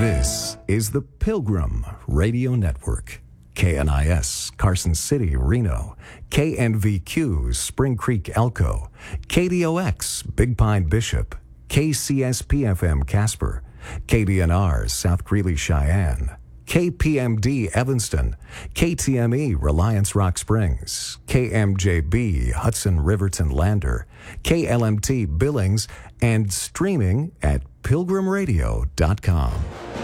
This is the Pilgrim Radio Network. KNIS, Carson City, Reno. KNVQ, Spring Creek, Elko. KDOX, Big Pine, Bishop. KCSP-FM, Casper. KDNR, South Greeley, Cheyenne. KPMD, Evanston. KTME, Reliance Rock Springs. KMJB, Hudson Riverton Lander. KLMT, Billings, and streaming at pilgrimradio.com.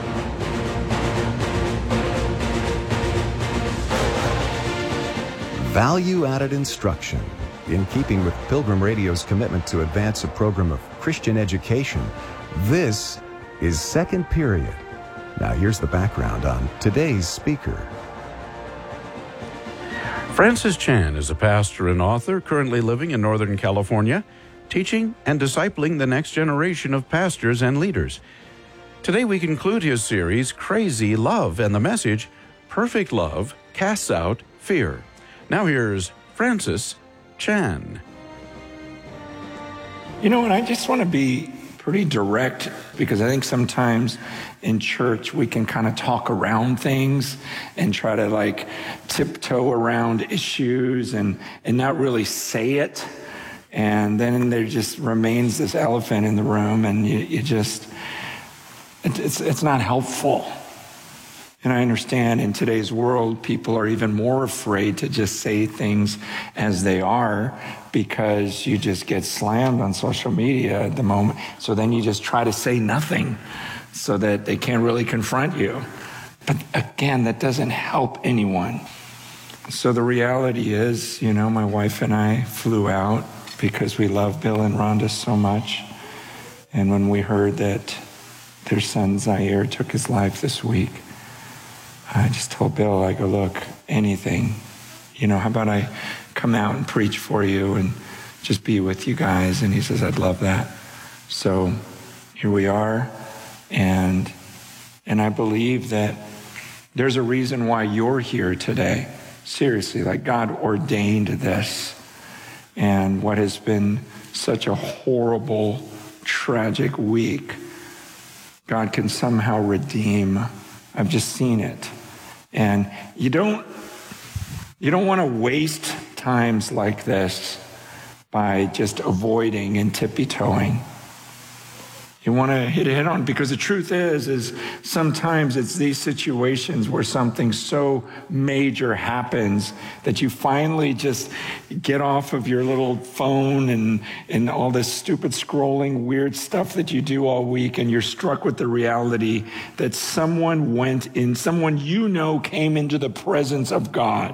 Value-added instruction. In keeping with Pilgrim Radio's commitment to advance a program of Christian education, this is Second Period. Now here's the background on today's speaker. Francis Chan is a pastor and author currently living in Northern California, teaching and discipling the next generation of pastors and leaders. Today we conclude his series, Crazy Love, and the message, Perfect Love Casts Out Fear. Now here's Francis Chan. You know, and I just want to be pretty direct, because I think sometimes in church we can kind of talk around things and try to tiptoe around issues and not really say it. And then there just remains this elephant in the room, and it's not helpful. And I understand in today's world, people are even more afraid to just say things as they are, because you just get slammed on social media at the moment. So then you just try to say nothing so that they can't really confront you. But again, that doesn't help anyone. So the reality is, my wife and I flew out because we love Bill and Rhonda so much. And when we heard that their son Zaire took his life this week, I just told Bill, I go, look, anything, how about I come out and preach for you and just be with you guys? And he says, I'd love that. So here we are. And I believe that there's a reason why you're here today. Seriously, God ordained this. And what has been such a horrible, tragic week, God can somehow redeem. I've just seen it. And you don't want to waste times like this by just avoiding and tippy-toeing. You want to hit it head on, because the truth is sometimes it's these situations where something so major happens that you finally just get off of your little phone and all this stupid scrolling weird stuff that you do all week, and you're struck with the reality that someone came into the presence of God.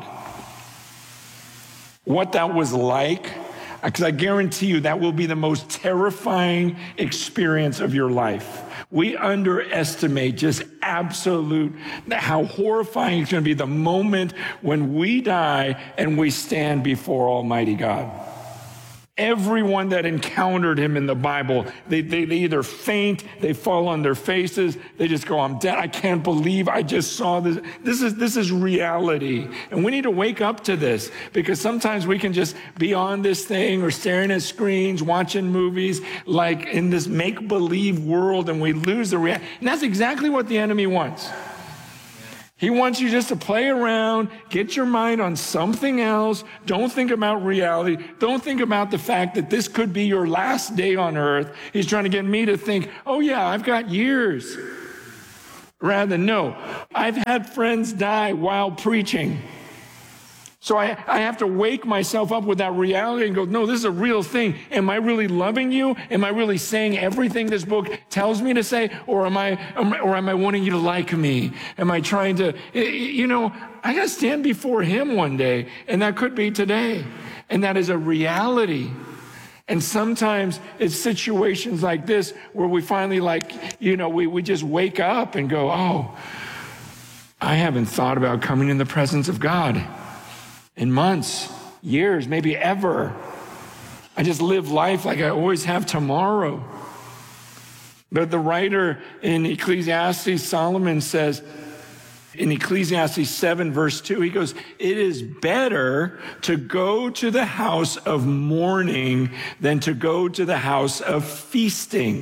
What that was like, because I guarantee you that will be the most terrifying experience of your life. We underestimate just how horrifying it's going to be the moment when we die and we stand before Almighty God. Everyone that encountered him in the Bible, they either faint, they fall on their faces, they just go, I'm dead. I can't believe I just saw this. This is reality. And we need to wake up to this, because sometimes we can just be on this thing or staring at screens, watching movies, like in this make-believe world, and we lose the reality. And that's exactly what the enemy wants. He wants you just to play around, get your mind on something else. Don't think about reality. Don't think about the fact that this could be your last day on earth. He's trying to get me to think, oh yeah, I've got years. Rather than, no, I've had friends die while preaching. So I have to wake myself up with that reality and go, no, this is a real thing. Am I really loving you? Am I really saying everything this book tells me to say? Or am I wanting you to like me? Am I trying to, I got to stand before him one day, and that could be today. And that is a reality. And sometimes it's situations like this where we finally we just wake up and go, oh, I haven't thought about coming in the presence of God in months, years, maybe ever. I just live life like I always have tomorrow. But the writer in Ecclesiastes, Solomon, says in Ecclesiastes 7, verse 2, he goes, it is better to go to the house of mourning than to go to the house of feasting.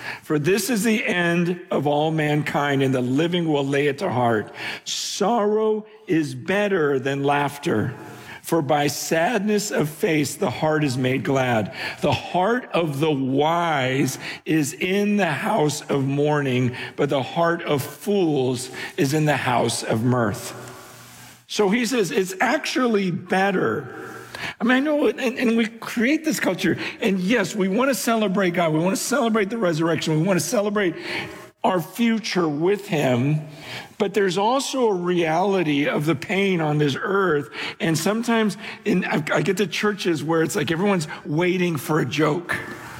For this is the end of all mankind, and the living will lay it to heart. Sorrow is better than laughter, for by sadness of face the heart is made glad. The heart of the wise is in the house of mourning, but the heart of fools is in the house of mirth. So he says it's actually better. I mean, I know, and we create this culture, and yes, we want to celebrate God. We want to celebrate the resurrection. We want to celebrate our future with him, but there's also a reality of the pain on this earth. And sometimes I get to churches where it's like everyone's waiting for a joke.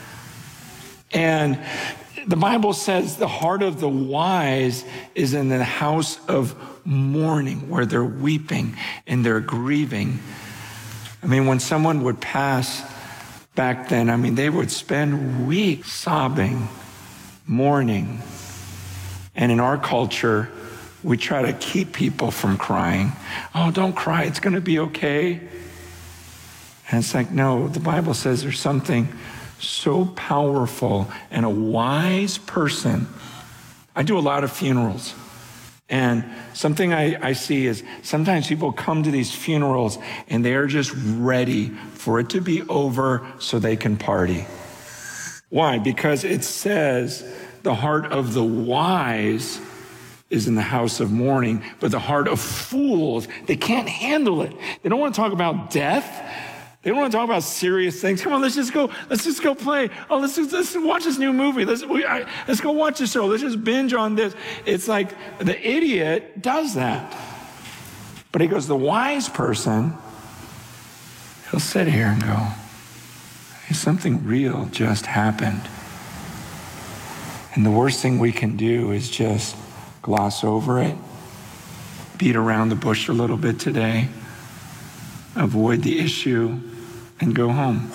And the Bible says the heart of the wise is in the house of mourning, where they're weeping and they're grieving. I mean, when someone would pass back then, I mean, they would spend weeks sobbing, mourning. And in our culture, we try to keep people from crying. Oh, don't cry, it's going to be okay. And it's like, no, the Bible says there's something so powerful, and a wise person. I do a lot of funerals. And something I see is sometimes people come to these funerals and they are just ready for it to be over so they can party. Why? Because it says the heart of the wise is in the house of mourning, but the heart of fools, they can't handle it. They don't want to talk about death. They don't want to talk about serious things. Come on, let's just go play. Oh, let's watch this new movie. Let's go watch this show. Let's just binge on this. It's like the idiot does that. But he goes, the wise person, he'll sit here and go, hey, something real just happened. And the worst thing we can do is just gloss over it, beat around the bush a little bit today, avoid the issue, and go home.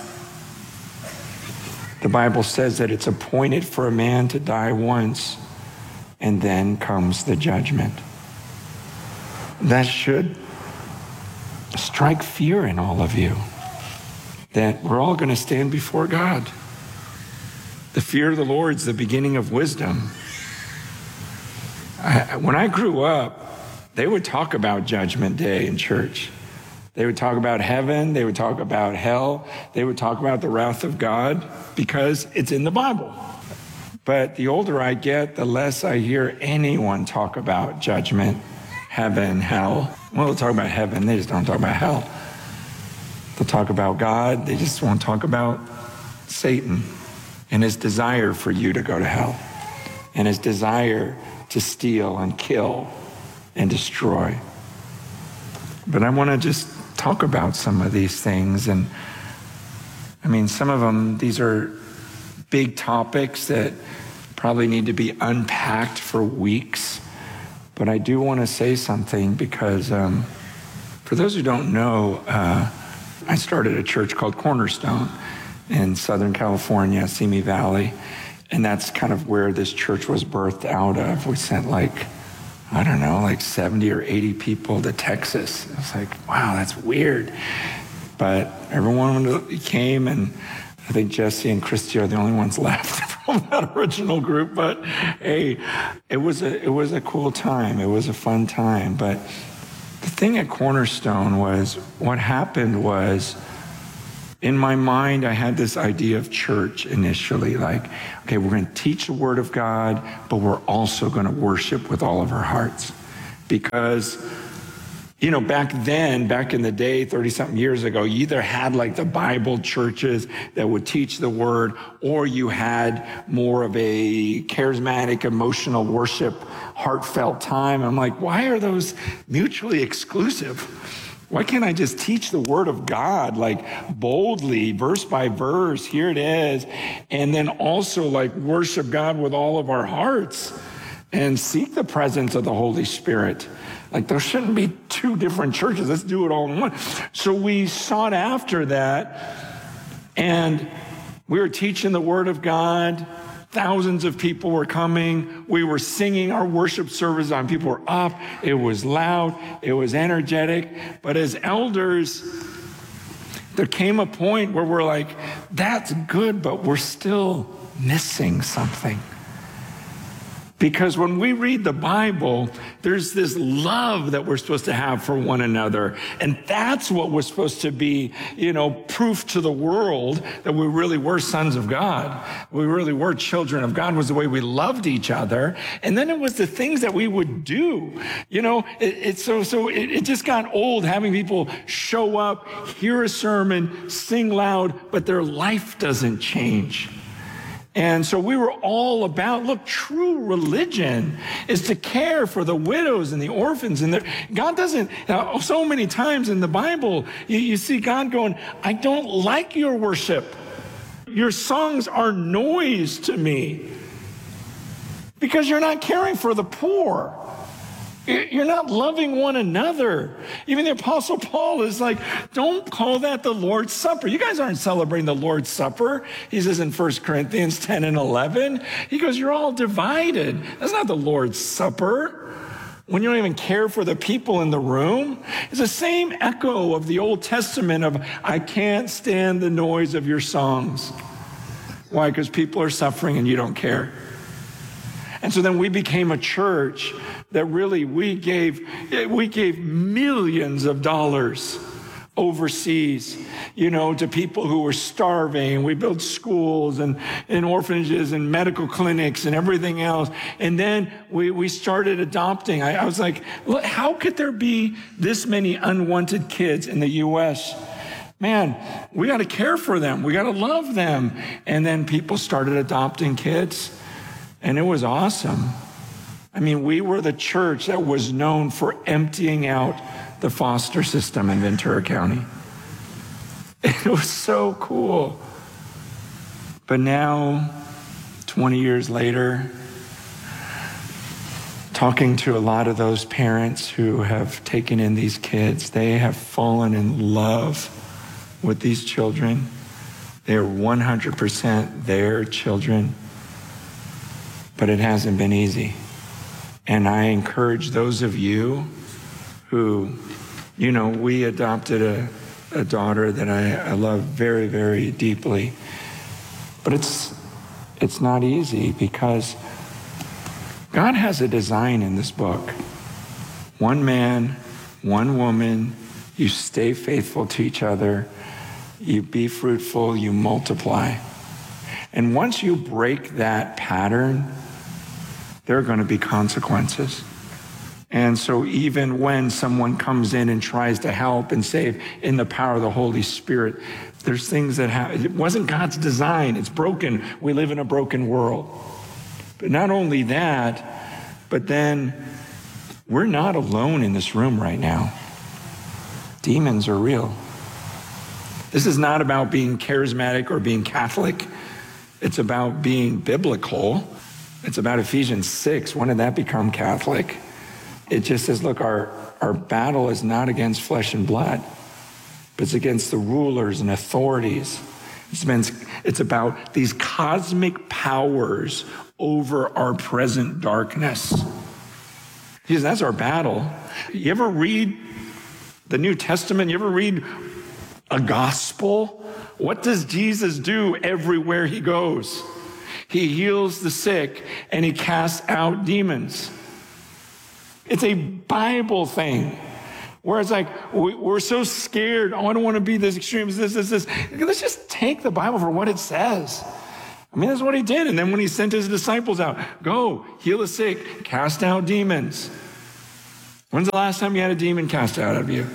The Bible says that it's appointed for a man to die once, and then comes the judgment. That should strike fear in all of you, that we're all going to stand before God. The fear of the Lord is the beginning of wisdom. When I grew up, they would talk about Judgment Day in church. They would talk about heaven. They would talk about hell. They would talk about the wrath of God because it's in the Bible. But the older I get, the less I hear anyone talk about judgment, heaven, hell. Well, they'll talk about heaven. They just don't talk about hell. They'll talk about God. They just won't talk about Satan and his desire for you to go to hell and his desire to steal and kill and destroy. But I want to just talk about some of these things. And I mean, some of them, these are big topics that probably need to be unpacked for weeks. But I do want to say something because for those who don't know, I started a church called Cornerstone in Southern California, Simi Valley. And that's kind of where this church was birthed out of. We sent like 70 or 80 people to Texas. It was like, wow, that's weird. But everyone came, and I think Jesse and Christy are the only ones left from that original group. But hey, it was a cool time. It was a fun time. But the thing at Cornerstone was, what happened was, in my mind, I had this idea of church initially, like, okay, we're going to teach the Word of God, but we're also going to worship with all of our hearts. Because, back in the day, 30-something years ago, you either had like the Bible churches that would teach the Word, or you had more of a charismatic, emotional worship, heartfelt time. I'm like, why are those mutually exclusive? Why can't I just teach the Word of God, like boldly, verse by verse, here it is, and then also like worship God with all of our hearts and seek the presence of the Holy Spirit? Like there shouldn't be two different churches. Let's do it all in one. So we sought after that, and we were teaching the Word of God. Thousands of people were coming. We were singing our worship service on. People were up. It was loud. It was energetic. But as elders, there came a point where we're like, that's good, but we're still missing something. Because when we read the Bible, there's this love that we're supposed to have for one another. And that's what was supposed to be, proof to the world that we really were sons of God. We really were children of God, was the way we loved each other. And then it was the things that we would do. It just got old having people show up, hear a sermon, sing loud, but their life doesn't change. And so we were all about, look, true religion is to care for the widows and the orphans. And God doesn't, so many times in the Bible, you see God going, I don't like your worship. Your songs are noise to me because you're not caring for the poor. You're not loving one another. Even the Apostle Paul is like, don't call that the Lord's Supper. You guys aren't celebrating the Lord's Supper. He says in 1 Corinthians 10 and 11, he goes, you're all divided. That's not the Lord's Supper. When you don't even care for the people in the room. It's the same echo of the Old Testament of, I can't stand the noise of your songs. Why? Because people are suffering and you don't care. And so then we became a church that really we gave millions of dollars overseas, to people who were starving. We built schools and orphanages and medical clinics and everything else. And then we started adopting. I was like, look, how could there be this many unwanted kids in the U.S.? Man, we got to care for them. We got to love them. And then people started adopting kids. And it was awesome. I mean, we were the church that was known for emptying out the foster system in Ventura County. It was so cool. But now, 20 years later, talking to a lot of those parents who have taken in these kids, they have fallen in love with these children. They're 100% their children. But it hasn't been easy. And I encourage those of you who, we adopted a daughter that I love very, very deeply. But it's not easy because God has a design in this book. One man, one woman, you stay faithful to each other, you be fruitful, you multiply. And once you break that pattern, there are going to be consequences. And so even when someone comes in and tries to help and save in the power of the Holy Spirit, there's things that happen. It wasn't God's design. It's broken. We live in a broken world. But not only that, but then we're not alone in this room right now. Demons are real. This is not about being charismatic or being Catholic. It's about being biblical. It's about Ephesians 6. When did that become Catholic? It just says, look, our battle is not against flesh and blood, but it's against the rulers and authorities. It's about these cosmic powers over our present darkness. That's our battle. You ever read the New Testament? You ever read a gospel? What does Jesus do everywhere he goes? He heals the sick and he casts out demons. It's a Bible thing. Whereas we're so scared. Oh, I don't want to be this extreme. This. Let's just take the Bible for what it says. I mean, that's what he did. And then when he sent his disciples out, go, heal the sick, cast out demons. When's the last time you had a demon cast out of you?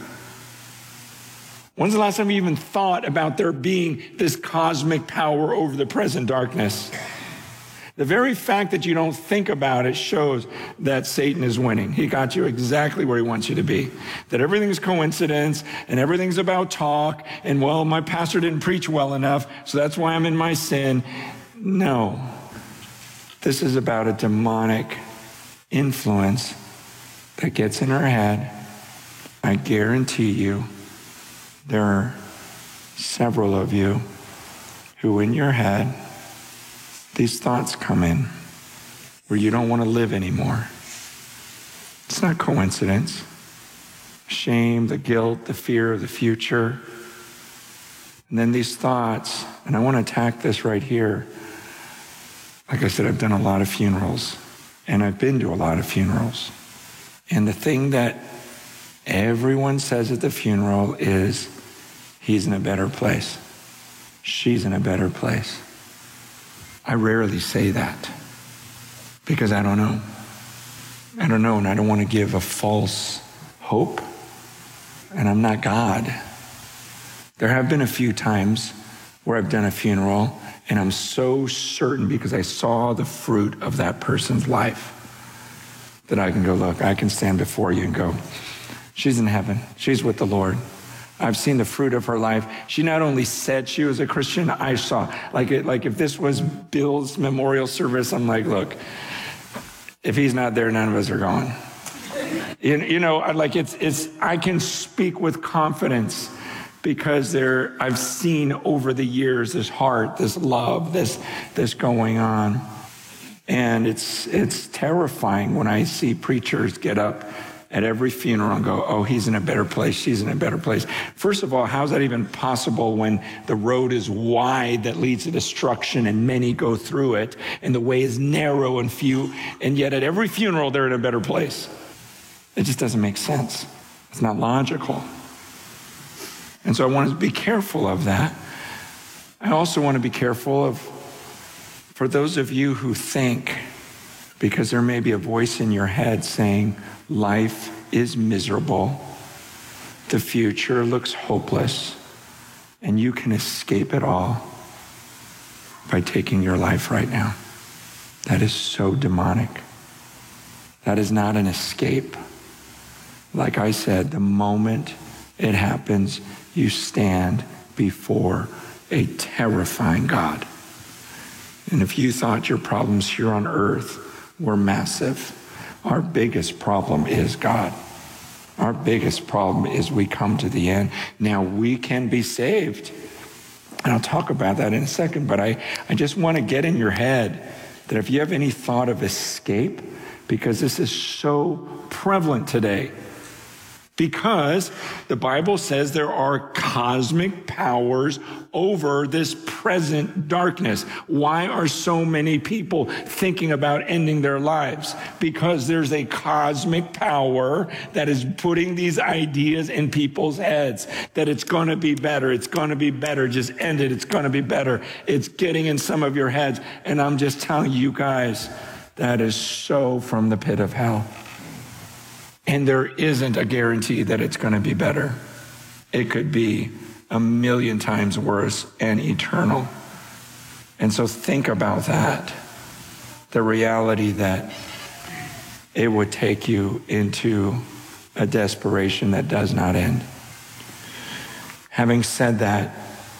When's the last time you even thought about there being this cosmic power over the present darkness? The very fact that you don't think about it shows that Satan is winning. He got you exactly where he wants you to be. That everything's coincidence and everything's about talk and, well, my pastor didn't preach well enough, so that's why I'm in my sin. No. This is about a demonic influence that gets in our head. I guarantee you there are several of you who in your head these thoughts come in where you don't want to live anymore. It's not coincidence. Shame, the guilt, the fear of the future. And then these thoughts, and I want to attack this right here. Like I said, I've done a lot of funerals, and I've been to a lot of funerals. And the thing that everyone says at the funeral is, he's in a better place. She's in a better place. I rarely say that because I don't know. I don't know, and I don't want to give a false hope. And I'm not God. There have been a few times where I've done a funeral and I'm so certain because I saw the fruit of that person's life that I can go, look, I can stand before you and go, she's in heaven. She's with the Lord. I've seen the fruit of her life. She not only said she was a Christian, I saw. Like if this was Bill's memorial service, I'm like, look, if he's not there, none of us are going. I can speak with confidence because I've seen over the years this heart, this love, this going on. And it's terrifying when I see preachers get up at every funeral and go, oh, he's in a better place, she's in a better place. First of all, how's that even possible when the road is wide that leads to destruction and many go through it, and the way is narrow and few, and yet at every funeral they're in a better place? It just doesn't make sense. It's not logical. And so I want to be careful of that. I also want to be careful for those of you who think, because there may be a voice in your head saying, life is miserable, the future looks hopeless, and you can escape it all by taking your life right now. That is so demonic. That is not an escape. Like I said, the moment it happens, you stand before a terrifying God. And if you thought your problems here on earth were massive, our biggest problem is God. Our biggest problem is we come to the end. Now we can be saved. And I'll talk about that in a second, but I just want to get in your head that if you have any thought of escape, because this is so prevalent today, because the Bible says there are cosmic powers over this present darkness. Why are so many people thinking about ending their lives? Because there's a cosmic power that is putting these ideas in people's heads that it's going to be better. It's going to be better. Just end it. It's going to be better. It's getting in some of your heads. And I'm just telling you guys, that is so from the pit of hell. And there isn't a guarantee that it's going to be better. It could be 1,000,000 times worse and eternal. And so think about that. The reality that it would take you into a desperation that does not end. Having said that,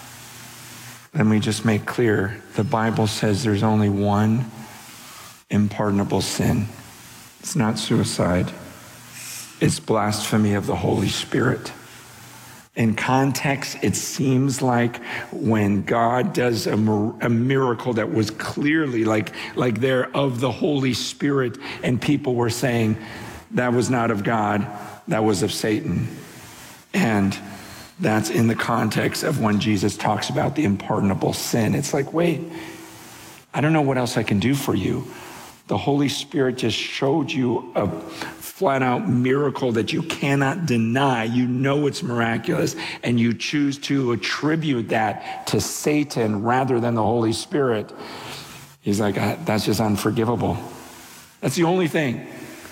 let me just make clear, the Bible says there's only one unpardonable sin. It's not suicide. It's blasphemy of the Holy Spirit. In context, it seems like when God does a miracle that was clearly like they're of the Holy Spirit, and people were saying that was not of God, that was of Satan. And that's in the context of when Jesus talks about the unpardonable sin. It's like, wait, I don't know what else I can do for you. The Holy Spirit just showed you a flat out miracle that you cannot deny. You know it's miraculous, and you choose to attribute that to Satan rather than the Holy Spirit. He's like, that's just unforgivable. That's the only thing.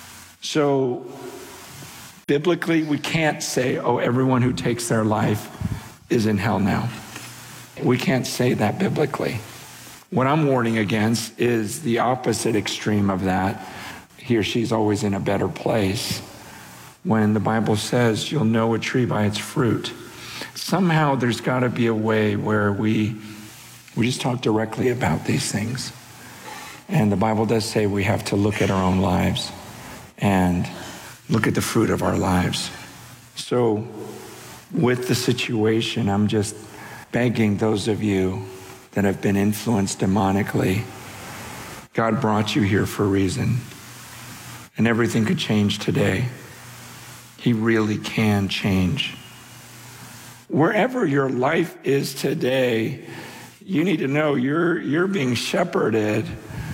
So biblically, we can't say, oh, everyone who takes their life is in hell now. We can't say that biblically. What I'm warning against is the opposite extreme of that. He or she's always in a better place. When the Bible says you'll know a tree by its fruit. Somehow there's got to be a way where we just talk directly about these things. And the Bible does say we have to look at our own lives and look at the fruit of our lives. So with the situation, I'm just begging those of you that have been influenced demonically. God brought you here for a reason. And everything could change today. He really can change. Wherever your life is today, you need to know you're being shepherded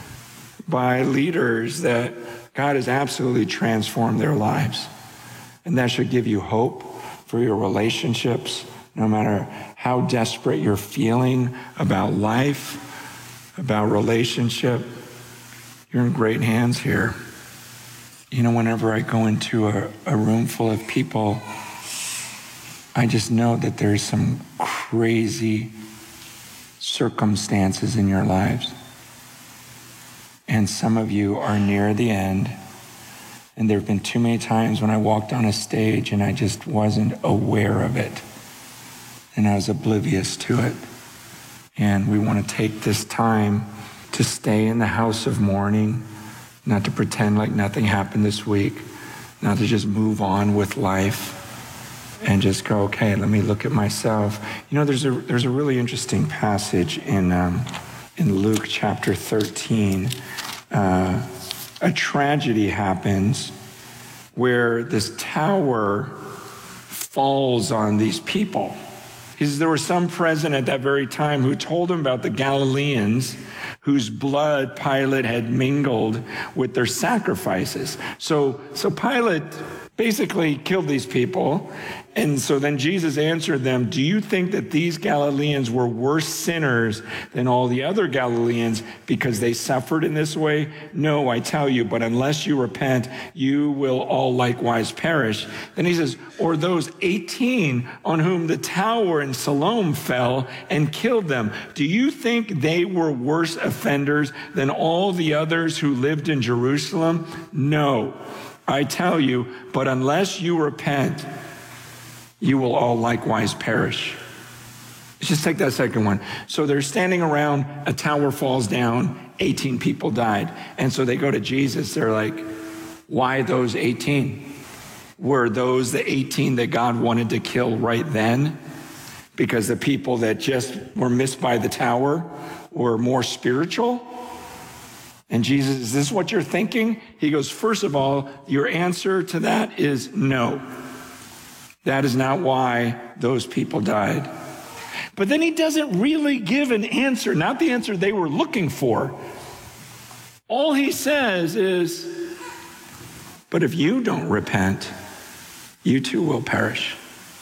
by leaders that God has absolutely transformed their lives. And that should give you hope for your relationships, no matter how desperate you're feeling about life, about relationship. You're in great hands here. You know, whenever I go into a room full of people, I just know that there's some crazy circumstances in your lives. And some of you are near the end. And there have been too many times when I walked on a stage and I just wasn't aware of it. And I was oblivious to it. And we want to take this time to stay in the house of mourning, not to pretend like nothing happened this week, not to just move on with life and just go, okay, let me look at myself. You know, there's a really interesting passage in Luke chapter 13. A tragedy happens where this tower falls on these people. There was some present at that very time who told him about the Galileans whose blood Pilate had mingled with their sacrifices. So Pilate basically killed these people. And so then Jesus answered them, do you think that these Galileans were worse sinners than all the other Galileans because they suffered in this way? No, I tell you, but unless you repent, you will all likewise perish. Then he says, or those 18 on whom the tower in Siloam fell and killed them, do you think they were worse offenders than all the others who lived in Jerusalem? No, I tell you, but unless you repent, you will all likewise perish. Let's just take that second one. So they're standing around, a tower falls down, 18 people died. And so they go to Jesus. They're like, why those 18? Were those the 18 that God wanted to kill right then? Because the people that just were missed by the tower were more spiritual? And Jesus, is this what you're thinking? He goes, first of all, your answer to that is no. That is not why those people died. But then he doesn't really give an answer, not the answer they were looking for. All he says is, but if you don't repent, you too will perish.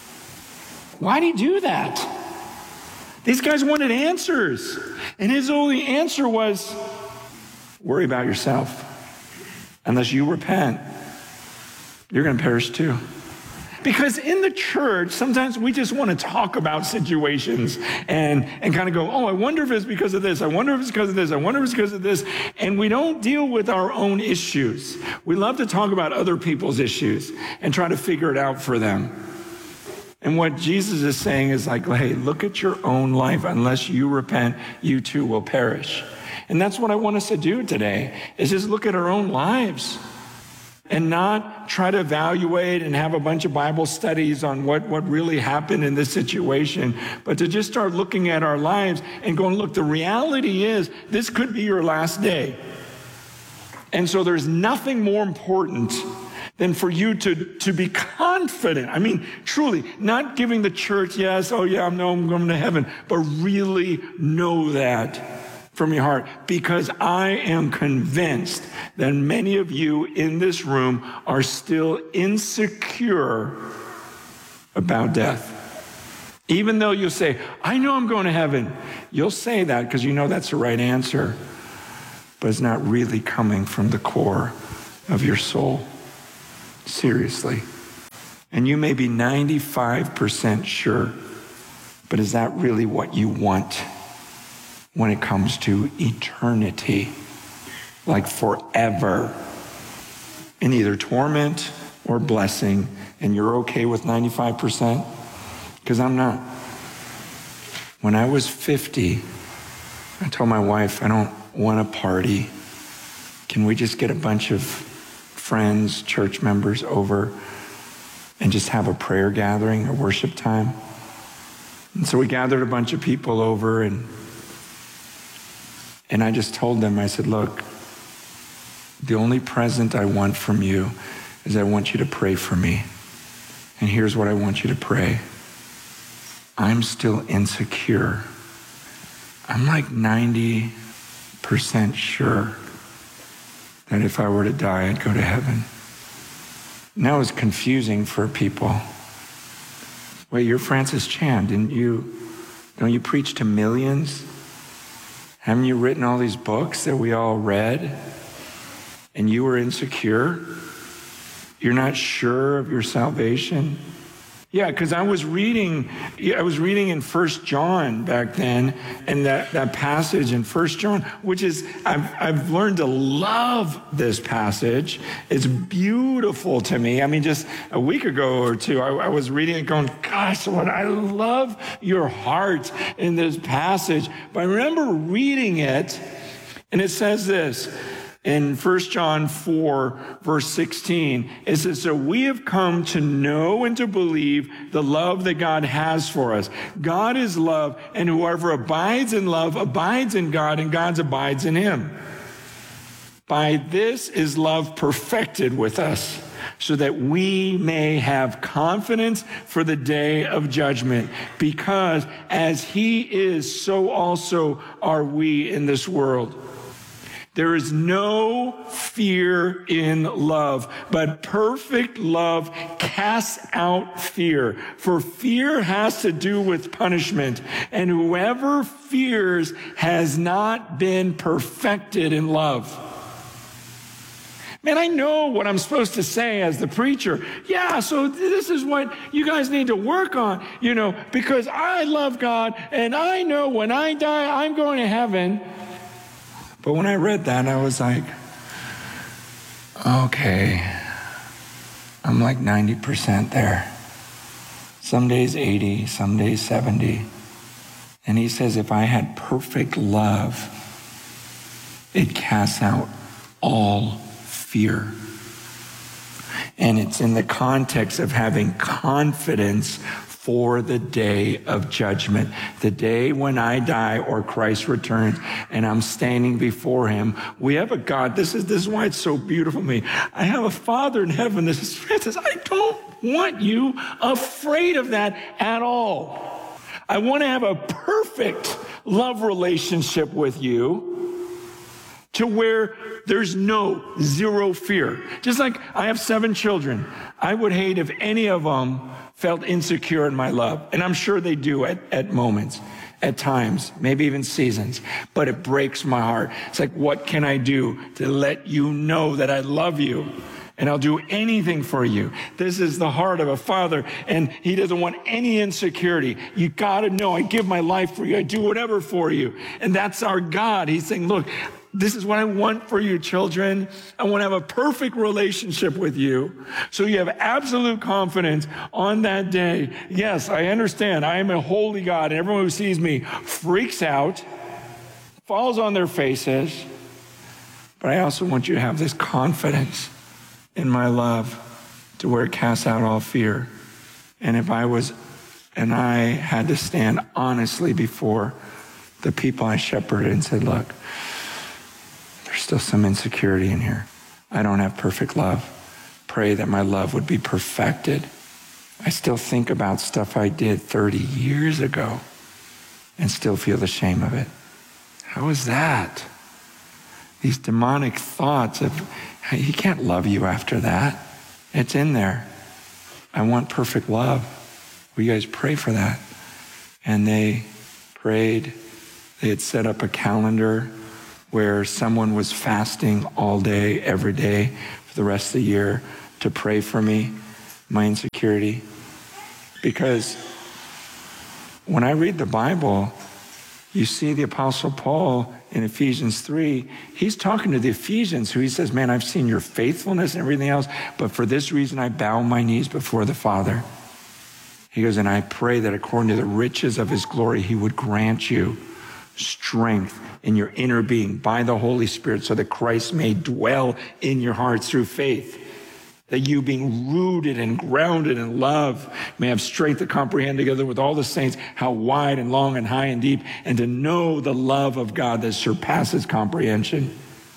Why'd he do that? These guys wanted answers. And his only answer was, worry about yourself. Unless you repent, you're going to perish too. Because in the church, sometimes we just want to talk about situations and kind of go, oh, I wonder if it's because of this. I wonder if it's because of this. I wonder if it's because of this. And we don't deal with our own issues. We love to talk about other people's issues and try to figure it out for them. And what Jesus is saying is like, hey, look at your own life. Unless you repent, you too will perish. And that's what I want us to do today, is just look at our own lives. And not try to evaluate and have a bunch of Bible studies on what really happened in this situation, but to just start looking at our lives and going, look, the reality is this could be your last day. And so there's nothing more important than for you to be confident. I mean, truly, not giving the church, yes, oh yeah, I'm going to heaven, but really know that from your heart, because I am convinced that many of you in this room are still insecure about death. Even though you'll say, I know I'm going to heaven. You'll say that because you know that's the right answer, but it's not really coming from the core of your soul. Seriously. And you may be 95% sure, but is that really what you want when it comes to eternity, like forever, in either torment or blessing, and you're okay with 95%? Because I'm not. When I was 50, I told my wife, I don't want a party. Can we just get a bunch of friends, church members over and just have a prayer gathering, a worship time? And so we gathered a bunch of people over, and I just told them, I said, look, the only present I want from you is I want you to pray for me. And here's what I want you to pray. I'm still insecure. I'm like 90% sure that if I were to die, I'd go to heaven. And that was confusing for people. Wait, you're Francis Chan, didn't you? Don't you preach to millions? Haven't you written all these books that we all read? And you were insecure? You're not sure of your salvation? Yeah, because I was reading in 1 John back then, and that passage in 1 John, which is, I've learned to love this passage. It's beautiful to me. I mean, just a week ago or two, I was reading it going, gosh, Lord, I love your heart in this passage. But I remember reading it, and it says this, in 1 John 4, verse 16, it says, so we have come to know and to believe the love that God has for us. God is love, and whoever abides in love abides in God, and God abides in him. By this is love perfected with us, so that we may have confidence for the day of judgment, because as he is, so also are we in this world. There is no fear in love, but perfect love casts out fear. For fear has to do with punishment, and whoever fears has not been perfected in love. Man, I know what I'm supposed to say as the preacher. Yeah, so this is what you guys need to work on, because I love God, and I know when I die, I'm going to heaven. But when I read that, I was like, okay, I'm like 90% there. Some days 80, some days 70. And he says, if I had perfect love, it casts out all fear. And it's in the context of having confidence for the day of judgment, the day when I die or Christ returns and I'm standing before him. We have a God. This is why it's so beautiful to me. I have a Father in heaven. This is Francis. I don't want you afraid of that at all. I want to have a perfect love relationship with you to where there's zero fear. Just like I have 7 children. I would hate if any of them felt insecure in my love. And I'm sure they do at moments, at times, maybe even seasons. But it breaks my heart. It's like, what can I do to let you know that I love you? And I'll do anything for you. This is the heart of a father, and he doesn't want any insecurity. You got to know I give my life for you. I do whatever for you. And that's our God. He's saying, look, this is what I want for you, children. I want to have a perfect relationship with you, so you have absolute confidence on that day. Yes, I understand. I am a holy God, and everyone who sees me freaks out, falls on their faces. But I also want you to have this confidence in my love to where it casts out all fear. And if I had to stand honestly before the people I shepherded and said, look, there's still some insecurity in here. I don't have perfect love. Pray that my love would be perfected. I still think about stuff I did 30 years ago and still feel the shame of it. How is that? These demonic thoughts of, he can't love you after that. It's in there. I want perfect love. Will you guys pray for that? And they prayed. They had set up a calendar where someone was fasting all day, every day, for the rest of the year to pray for me, my insecurity. Because when I read the Bible, you see the Apostle Paul in Ephesians 3, he's talking to the Ephesians who he says, man, I've seen your faithfulness and everything else, but for this reason I bow my knees before the Father. He goes, and I pray that according to the riches of his glory, he would grant you strength in your inner being by the Holy Spirit so that Christ may dwell in your hearts through faith. That you, being rooted and grounded in love, may have strength to comprehend together with all the saints how wide and long and high and deep, and to know the love of God that surpasses comprehension.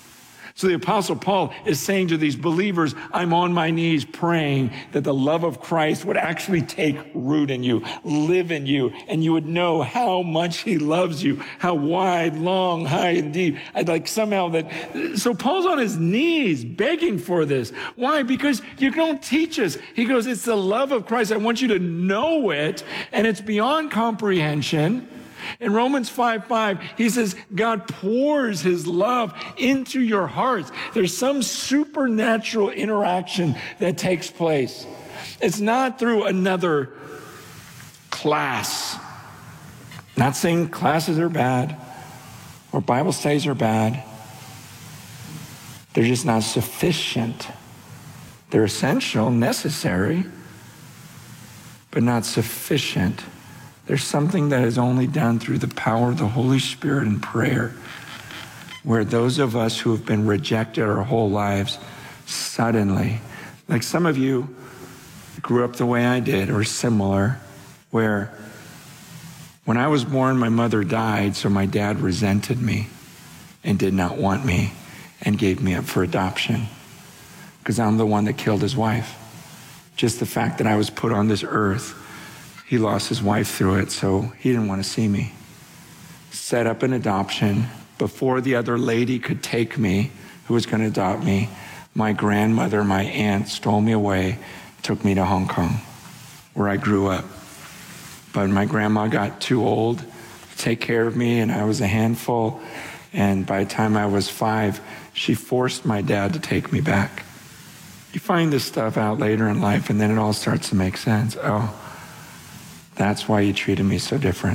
So the Apostle Paul is saying to these believers, I'm on my knees praying that the love of Christ would actually take root in you, live in you, and you would know how much he loves you, how wide, long, high, and deep. So Paul's on his knees begging for this. Why? Because you don't teach us. He goes, it's the love of Christ. I want you to know it, and it's beyond comprehension. In Romans 5:5, he says, God pours his love into your hearts. There's some supernatural interaction that takes place. It's not through another class. Not saying classes are bad or Bible studies are bad. They're just not sufficient. They're essential, necessary, but not sufficient. There's something that is only done through the power of the Holy Spirit and prayer, where those of us who have been rejected our whole lives, suddenly, like some of you grew up the way I did or similar, where when I was born, my mother died, so my dad resented me and did not want me and gave me up for adoption because I'm the one that killed his wife. Just the fact that I was put on this earth, he lost his wife through it, so he didn't want to see me. Set up an adoption. Before the other lady could take me, who was going to adopt me, my grandmother, my aunt, stole me away, took me to Hong Kong, where I grew up. But my grandma got too old to take care of me, and I was a handful. And by the time I was 5, she forced my dad to take me back. You find this stuff out later in life, and then it all starts to make sense. Oh, that's why you treated me so different.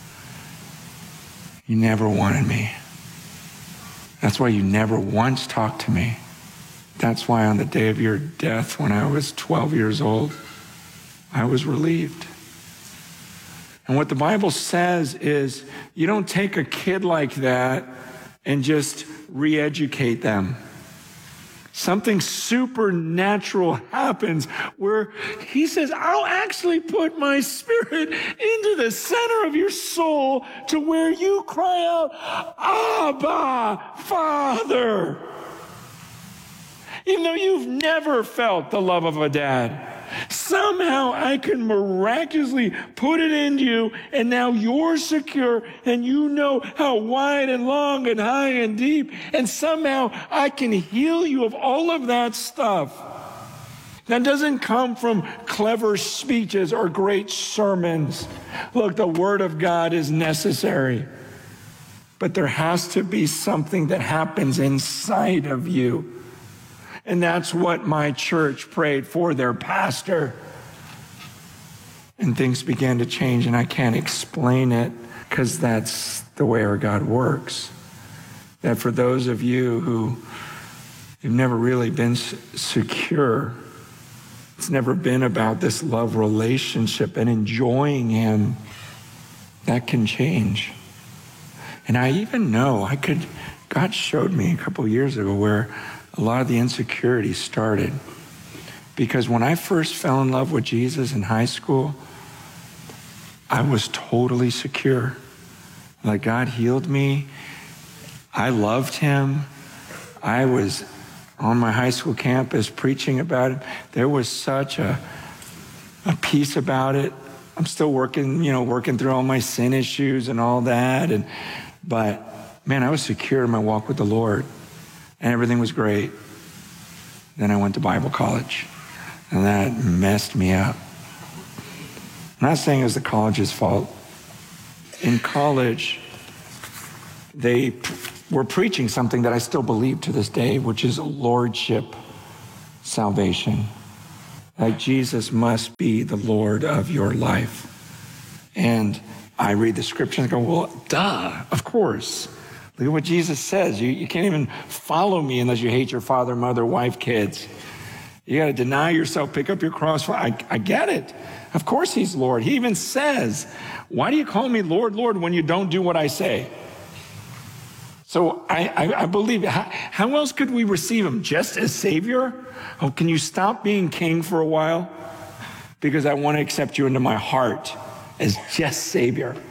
You never wanted me. That's why you never once talked to me. That's why on the day of your death, when I was 12 years old, I was relieved. And what the Bible says is you don't take a kid like that and just re-educate them. Something supernatural happens where he says, I'll actually put my spirit into the center of your soul to where you cry out, Abba, Father. Even though you've never felt the love of a dad, somehow I can miraculously put it into you, and now you're secure, and you know how wide and long and high and deep, and somehow I can heal you of all of that stuff. That doesn't come from clever speeches or great sermons. Look, the Word of God is necessary, but there has to be something that happens inside of you. And that's what my church prayed for their pastor. And things began to change, and I can't explain it because that's the way our God works. That for those of you who have never really been secure, it's never been about this love relationship and enjoying him, that can change. And I even know God showed me a couple years ago where a lot of the insecurity started. Because when I first fell in love with Jesus in high school, I was totally secure. Like God healed me. I loved him. I was on my high school campus preaching about it. There was such a peace about it. I'm still working through all my sin issues and all that. But man, I was secure in my walk with the Lord. And everything was great. Then I went to Bible college, and that messed me up. I'm not saying it was the college's fault. In college, they were preaching something that I still believe to this day, which is lordship salvation. Like Jesus must be the Lord of your life. And I read the scripture and go, well, duh, of course. Look at what Jesus says. You can't even follow me unless you hate your father, mother, wife, kids. You got to deny yourself, pick up your cross. I get it. Of course he's Lord. He even says, why do you call me Lord, Lord, when you don't do what I say? So I believe, how else could we receive him? Just as Savior? Oh, can you stop being king for a while? Because I want to accept you into my heart as just Savior.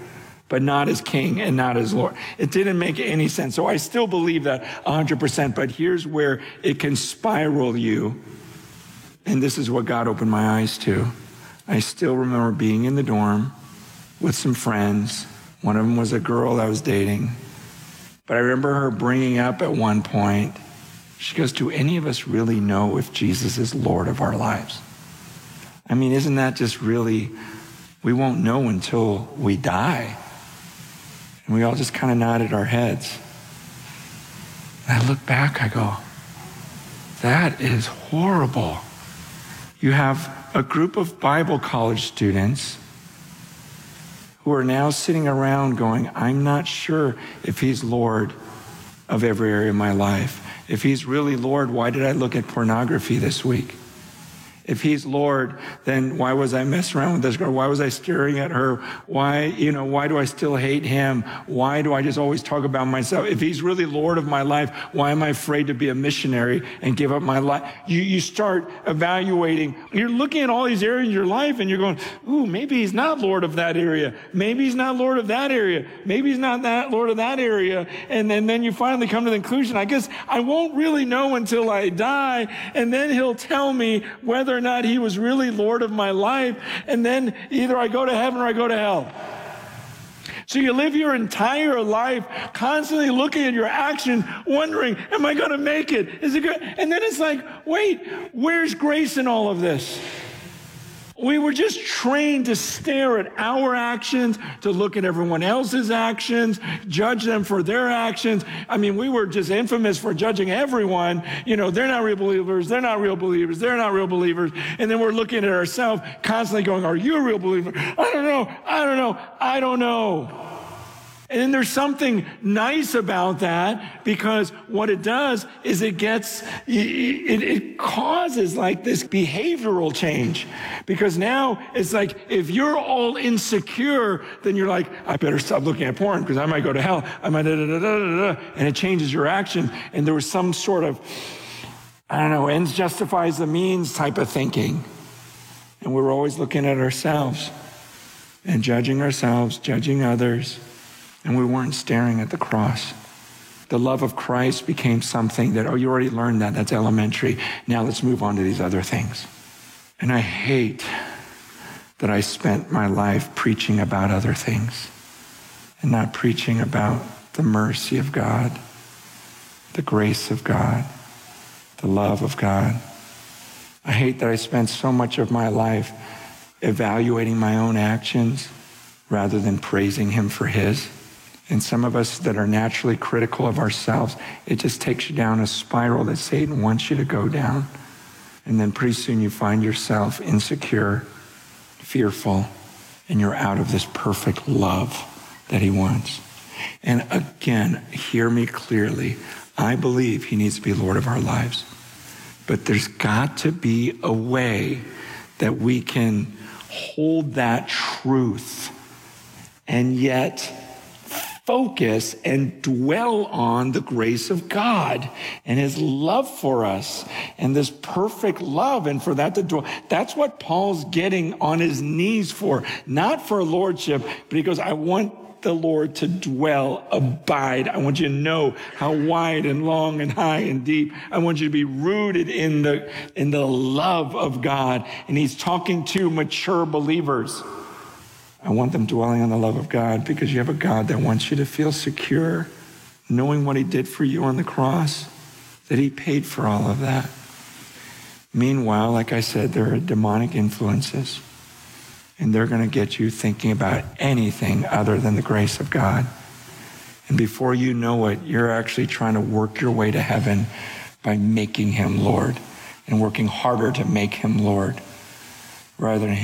but not as king and not as Lord. It didn't make any sense. So I still believe that 100%, but here's where it can spiral you. And this is what God opened my eyes to. I still remember being in the dorm with some friends. One of them was a girl I was dating. But I remember her bringing up at one point, she goes, do any of us really know if Jesus is Lord of our lives? I mean, isn't that just really, we won't know until we die. And we all just kind of nodded our heads. And I look back, I go, that is horrible. You have a group of Bible college students who are now sitting around going, I'm not sure if he's Lord of every area of my life. If he's really Lord, why did I look at pornography this week? If he's Lord, then why was I messing around with this girl? Why was I staring at her? Why do I still hate him? Why do I just always talk about myself? If he's really Lord of my life, why am I afraid to be a missionary and give up my life? You start evaluating. You're looking at all these areas in your life and you're going, ooh, maybe he's not Lord of that area. Maybe he's not Lord of that area. Maybe he's not that Lord of that area. And then you finally come to the conclusion, I guess I won't really know until I die. And then he'll tell me whether or not he was really Lord of my life, and then either I go to heaven or I go to hell. So you live your entire life constantly looking at your action, wondering, am I going to make it? Is it good? And then it's like, wait, where's grace in all of this? We were just trained to stare at our actions, to look at everyone else's actions, judge them for their actions. I mean, we were just infamous for judging everyone. You know, they're not real believers. They're not real believers. They're not real believers. And then we're looking at ourselves constantly going, are you a real believer? I don't know. And then there's something nice about that, because what it does is it causes like this behavioral change. Because now it's like, if you're all insecure, then you're like, I better stop looking at porn because I might go to hell. I might and it changes your action. And there was some sort of, ends justifies the means type of thinking. And we were always looking at ourselves and judging ourselves, judging others. And we weren't staring at the cross. The love of Christ became something that, you already learned that. That's elementary. Now let's move on to these other things. And I hate that I spent my life preaching about other things and not preaching about the mercy of God, the grace of God, the love of God. I hate that I spent so much of my life evaluating my own actions rather than praising him for his. And some of us that are naturally critical of ourselves, it just takes you down a spiral that Satan wants you to go down. And then pretty soon you find yourself insecure, fearful, and you're out of this perfect love that he wants. And again, hear me clearly. I believe he needs to be Lord of our lives. But there's got to be a way that we can hold that truth and yet focus and dwell on the grace of God and his love for us and this perfect love, and for that to dwell. That's what Paul's getting on his knees for, not for lordship, but he goes, I want the Lord to dwell, abide. I want you to know how wide and long and high and deep. I want you to be rooted in the love of God. And he's talking to mature believers. I want them dwelling on the love of God, because you have a God that wants you to feel secure, knowing what he did for you on the cross, that he paid for all of that. Meanwhile, like I said, there are demonic influences, and they're going to get you thinking about anything other than the grace of God. And before you know it, you're actually trying to work your way to heaven by making him Lord and working harder to make him Lord rather than